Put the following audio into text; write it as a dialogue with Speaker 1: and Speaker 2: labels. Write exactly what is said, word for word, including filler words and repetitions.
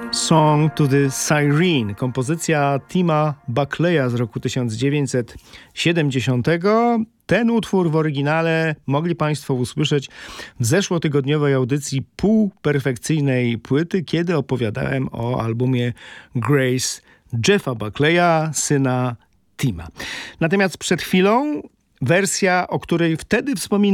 Speaker 1: Song to the Siren, kompozycja Tima Buckleya z roku tysiąc dziewięćset siedemdziesiątego. Ten utwór w oryginale mogli Państwo usłyszeć w zeszłotygodniowej audycji Półperfekcyjnej Płyty, kiedy opowiadałem o albumie Grace Jeffa Buckleya, syna Tima. Natomiast przed chwilą wersja, o której wtedy wspominałem,